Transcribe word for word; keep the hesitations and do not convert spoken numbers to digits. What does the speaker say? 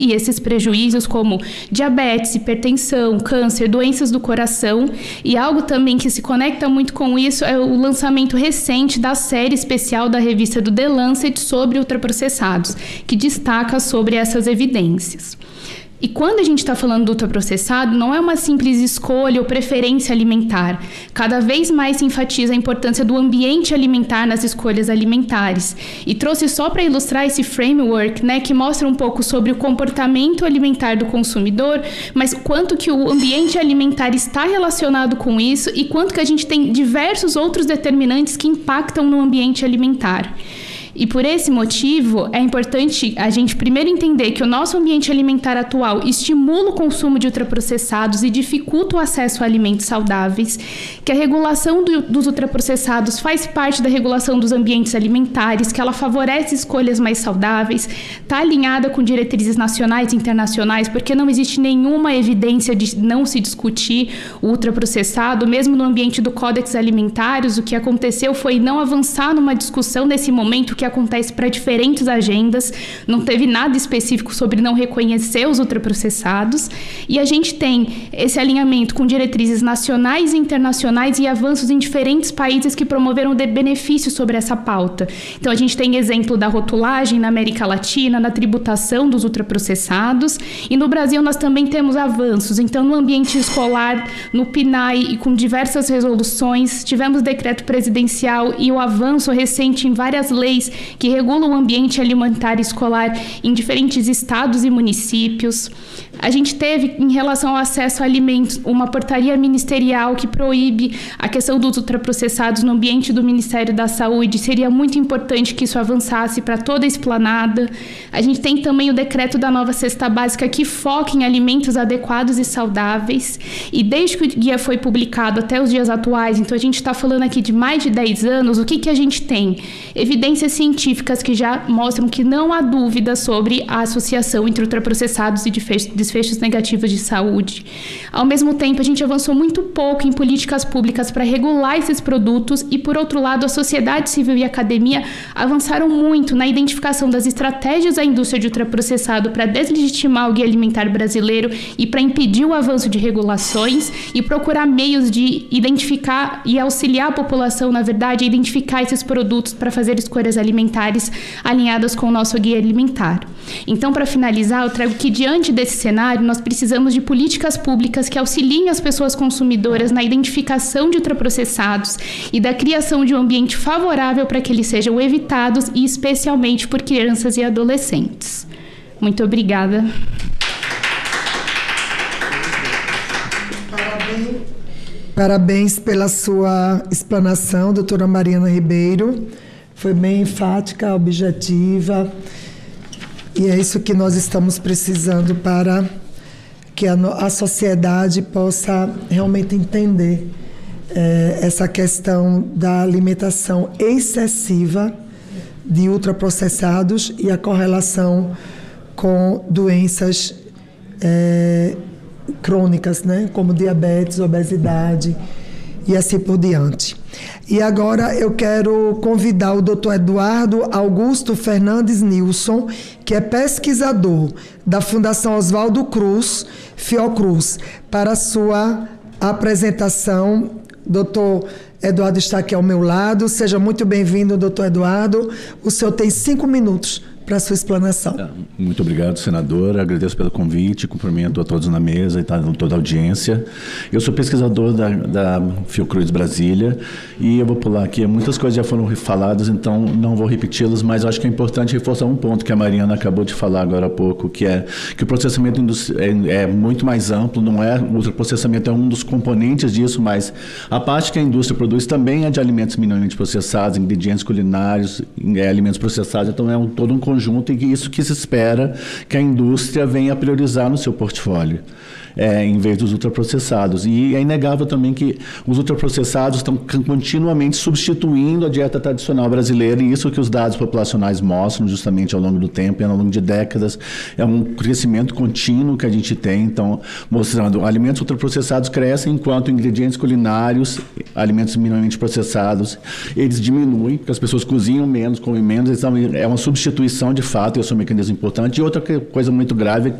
E esses prejuízos como diabetes, hipertensão, câncer, doenças do coração. E algo também que se conecta muito com isso é o lançamento recente da série especial da revista do The Lancet sobre ultraprocessados, que destaca sobre essas evidências. E quando a gente está falando do ultraprocessado, não é uma simples escolha ou preferência alimentar. Cada vez mais se enfatiza a importância do ambiente alimentar nas escolhas alimentares. E trouxe só para ilustrar esse framework, né, que mostra um pouco sobre o comportamento alimentar do consumidor, mas quanto que o ambiente alimentar está relacionado com isso e quanto que a gente tem diversos outros determinantes que impactam no ambiente alimentar. E por esse motivo, é importante a gente primeiro entender que o nosso ambiente alimentar atual estimula o consumo de ultraprocessados e dificulta o acesso a alimentos saudáveis, que a regulação do, dos ultraprocessados faz parte da regulação dos ambientes alimentares, que ela favorece escolhas mais saudáveis, está alinhada com diretrizes nacionais e internacionais, porque não existe nenhuma evidência de não se discutir o ultraprocessado, mesmo no ambiente do Códex Alimentários. O que aconteceu foi não avançar numa discussão nesse momento que acontece para diferentes agendas, não teve nada específico sobre não reconhecer os ultraprocessados, e a gente tem esse alinhamento com diretrizes nacionais e internacionais e avanços em diferentes países que promoveram de benefícios sobre essa pauta. Então a gente tem exemplo da rotulagem na América Latina, na tributação dos ultraprocessados, e no Brasil nós também temos avanços. Então no ambiente escolar, no P N A E e com diversas resoluções, tivemos decreto presidencial e o avanço recente em várias leis que regulam o ambiente alimentar escolar em diferentes estados e municípios. A gente teve, em relação ao acesso a alimentos, uma portaria ministerial que proíbe a questão dos ultraprocessados no ambiente do Ministério da Saúde. Seria muito importante que isso avançasse para toda a esplanada. A gente tem também o decreto da nova cesta básica que foca em alimentos adequados e saudáveis. E desde que o guia foi publicado até os dias atuais, então a gente está falando aqui de mais de dez anos, o que, que a gente tem? Evidências científicas que já mostram que não há dúvida sobre a associação entre ultraprocessados e desfechos negativos de saúde. Ao mesmo tempo, a gente avançou muito pouco em políticas públicas para regular esses produtos e, por outro lado, a sociedade civil e a academia avançaram muito na identificação das estratégias da indústria de ultraprocessado para deslegitimar o guia alimentar brasileiro e para impedir o avanço de regulações e procurar meios de identificar e auxiliar a população, na verdade, a identificar esses produtos para fazer escolhas alimentares alinhadas com o nosso guia alimentar. Então, para finalizar, eu trago que, diante desse cenário, nós precisamos de políticas públicas que auxiliem as pessoas consumidoras na identificação de ultraprocessados e da criação de um ambiente favorável para que eles sejam evitados, e especialmente por crianças e adolescentes. Muito obrigada. Parabéns, Parabéns pela sua explanação, doutora Mariana Ribeiro. Foi bem enfática, objetiva, e é isso que nós estamos precisando para que a, a sociedade possa realmente entender é, essa questão da alimentação excessiva de ultraprocessados e a correlação com doenças é, crônicas, né, como diabetes, obesidade e assim por diante. E agora eu quero convidar o doutor Eduardo Augusto Fernandes Nilson, que é pesquisador da Fundação Oswaldo Cruz, Fiocruz, para a sua apresentação. Doutor Eduardo está aqui ao meu lado. Seja muito bem-vindo, doutor Eduardo. O senhor tem cinco minutos para a sua explanação. Muito obrigado, senador. Agradeço pelo convite, cumprimento a todos na mesa e toda a audiência. Eu sou pesquisador da, da Fiocruz Brasília e eu vou pular aqui. Muitas coisas já foram faladas, então não vou repeti-las, mas acho que é importante reforçar um ponto que a Mariana acabou de falar agora há pouco, que é que o processamento é, é muito mais amplo, não é? O ultraprocessamento é um dos componentes disso, mas a parte que a indústria produz também é de alimentos minimamente processados, ingredientes culinários, é, alimentos processados, então é um, todo um conjunto, e que isso que se espera que a indústria venha a priorizar no seu portfólio, é, em vez dos ultraprocessados. E é inegável também que os ultraprocessados estão continuamente substituindo a dieta tradicional brasileira, e isso que os dados populacionais mostram justamente ao longo do tempo e ao longo de décadas. É um crescimento contínuo que a gente tem, então, mostrando alimentos ultraprocessados crescem enquanto ingredientes culinários, alimentos minimamente processados, eles diminuem, porque as pessoas cozinham menos, comem menos, então é uma substituição nutrição, de fato, esse é um mecanismo importante. E outra coisa muito grave